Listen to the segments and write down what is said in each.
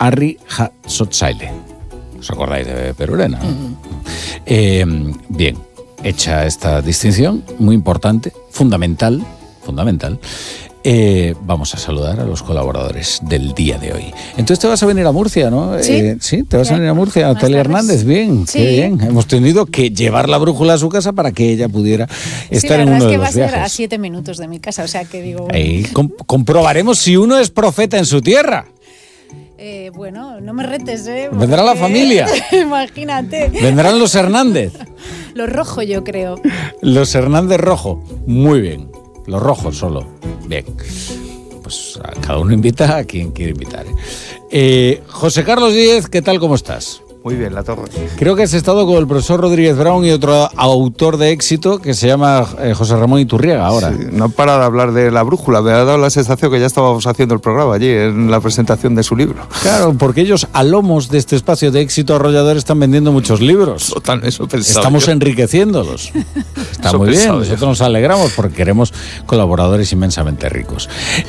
Harry Hatzotzaile. ¿Os acordáis de Perurena? Bien, hecha esta distinción, muy importante, fundamental. Vamos a saludar a los colaboradores del día de hoy. Entonces te vas a venir a Murcia, ¿no? Sí, te vas a venir a Murcia, Natalia Hernández. Bien, sí. Qué bien. Hemos tenido que llevar la brújula a su casa para que ella pudiera estar en uno de los viajes. La verdad es que va a ser a 7 minutos de mi casa, o sea que digo... Ahí comprobaremos si uno es profeta en su tierra. Bueno, no me retes, ¿Vendrá la familia? Imagínate. ¿Vendrán los Hernández? Los Rojo, yo creo. Los Hernández Rojo. Muy bien. Los rojos solo. Bien. Pues cada uno invita a quien quiere invitar. José Carlos Díez, ¿qué tal? ¿Cómo estás? Muy bien, la torre. Creo que has estado con el profesor Rodríguez Brown y otro autor de éxito que se llama José Ramón Iturriaga ahora. Sí, no para de hablar de la brújula. Me ha dado la sensación que ya estábamos haciendo el programa allí en la presentación de su libro. Claro, porque ellos a lomos de este espacio de éxito arrollador están vendiendo muchos libros. Total, eso pensaba Estamos yo. enriqueciéndolos. Está Eso muy bien, pensaba nosotros yo. nos alegramos porque queremos colaboradores inmensamente ricos.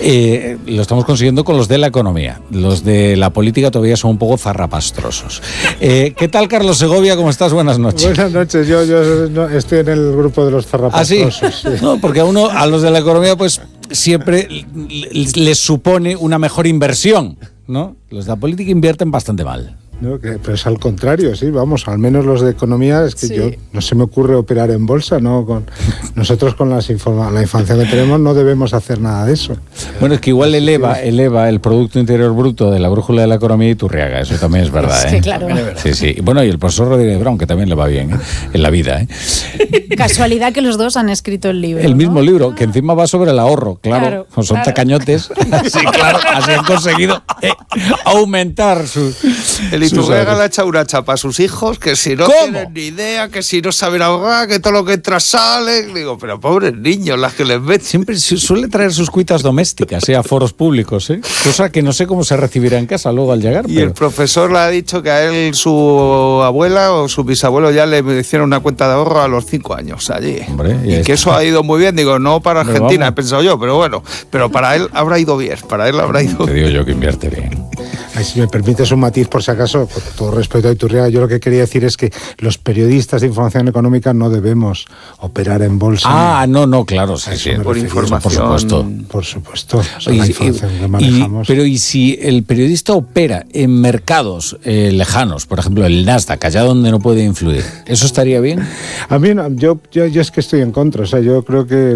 Lo estamos consiguiendo con los de la economía. Los de la política todavía son un poco zarrapastrosos. ¿Qué tal, Carlos Segovia? ¿Cómo estás? Buenas noches. Buenas noches, yo no, estoy en el grupo de los zarrapastrosos. ¿Ah, sí? Sí. No, porque a los de la economía, pues siempre les supone una mejor inversión, ¿no? Los de la política invierten bastante mal. No, pero es al contrario, sí, vamos, al menos los de economía, es que Sí. yo no se me ocurre operar en bolsa, ¿no? Nosotros con la información que tenemos no debemos hacer nada de eso. Bueno, es que igual eleva el Producto Interior Bruto de la brújula de la economía y Iturriaga, eso también es verdad, Es que claro. Sí, sí. Bueno, y el profesor Rodríguez Brown, que también le va bien, en la vida, Casualidad que los dos han escrito el libro. El mismo ¿no? libro, que encima va sobre el ahorro, claro. Son Claro. tacañotes. Sí, claro, así han conseguido aumentar su... El Iturriaga le ha echado una chapa a sus hijos, que si no tienen ni idea, que si no saben ahorrar, que todo lo que entra sale. Digo, pero pobres niños, las que les meten. Siempre suele traer sus cuitas domésticas, a foros públicos, cosa que no sé cómo se recibirá en casa luego al llegar. Y pero... el profesor le ha dicho que a él su abuela o su bisabuelo ya le hicieron una cuenta de ahorro a los 5 años allí. Hombre, y que eso ha ido muy bien. Digo, no para Pero Argentina, vamos. he pensado yo, pero bueno. Pero para él habrá ido bien. Para él habrá ido Te digo yo que invierte bien. Ay, si me permites un matiz, por si acaso, con todo respeto a Iturriaga, yo lo que quería decir es que los periodistas de información económica no debemos operar en bolsa. No, claro, sí, sí. por información. Por supuesto. Por supuesto, o sea, la información que manejamos. Pero ¿y si el periodista opera en mercados lejanos, por ejemplo el Nasdaq, allá donde no puede influir, ¿eso estaría bien? A mí, yo es que estoy en contra, o sea, yo creo que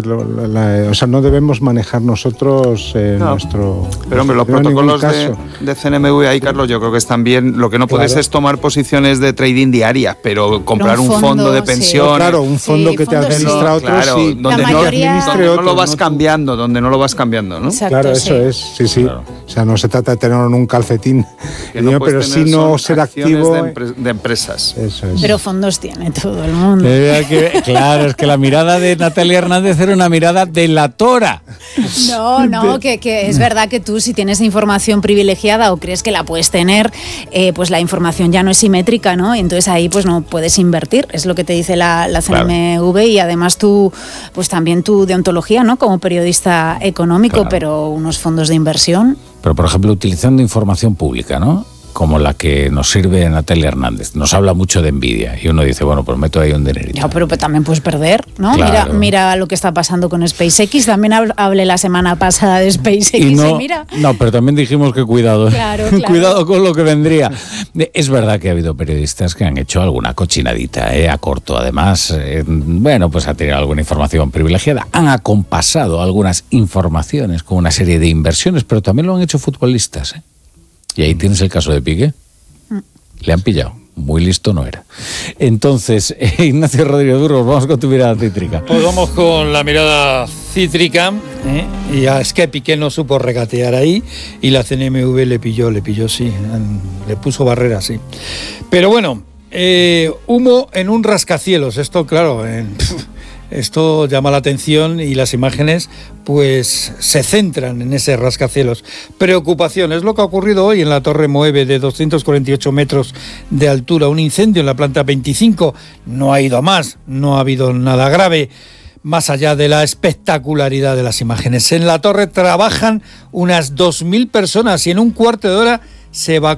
no debemos manejar nosotros nuestro... Pero hombre, los en ningún protocolos caso. de CNMV ahí, Carlos, yo creo que están bien. Lo que no puedes Claro. es tomar posiciones de trading diarias, pero comprar un fondo de sí. pensión. Claro, un fondo que te fondos sí. administra otro, Claro, sí. donde La no, mayoría- donde no lo otro, vas ¿no? cambiando, ¿no? Exacto, Claro, sí. eso es, sí. Claro. O sea, no se trata de tenerlo en un calcetín, Que no puedes pero tener sí no son ser acciones activo. de empresas. Eso es. Pero fondos tiene todo el mundo. Claro, es que la mirada de Natalia Hernández era una mirada delatora. No, que es verdad que tú si tienes información privilegiada o crees que la puedes tener, pues la información ya no es simétrica, ¿no? Y entonces ahí pues no puedes invertir, es lo que te dice la CNMV y además tú, pues también tu deontología, ¿no? Como periodista económico, Claro. pero unos fondos de inversión. Pero, por ejemplo, utilizando información pública, ¿no? Como la que nos sirve Natalia Hernández. Nos habla mucho de Nvidia y uno dice, bueno, pues meto ahí un dinerito. Ya, pero también puedes perder, ¿no? Claro. Mira lo que está pasando con SpaceX. También hablé la semana pasada de SpaceX y mira. No, pero también dijimos que cuidado. Claro. Cuidado con lo que vendría. Es verdad que ha habido periodistas que han hecho alguna cochinadita, a corto. Además, pues ha tenido alguna información privilegiada. Han acompasado algunas informaciones con una serie de inversiones, pero también lo han hecho futbolistas, Y ahí tienes el caso de Piqué. Le han pillado. Muy listo no era. Entonces, Ignacio Rodríguez Burgos, vamos con tu mirada cítrica. Pues vamos con la mirada cítrica, y ya es que Piqué no supo regatear ahí y la CNMV le pilló, sí, le puso barreras, sí. Pero bueno, humo en un rascacielos, esto claro, esto llama la atención y las imágenes pues se centran en ese rascacielos. Preocupación, es lo que ha ocurrido hoy en la Torre Moeve de 248 metros de altura, un incendio en la planta 25, no ha ido a más, no ha habido nada grave, más allá de la espectacularidad de las imágenes. En la torre trabajan unas 2.000 personas y en un cuarto de hora se va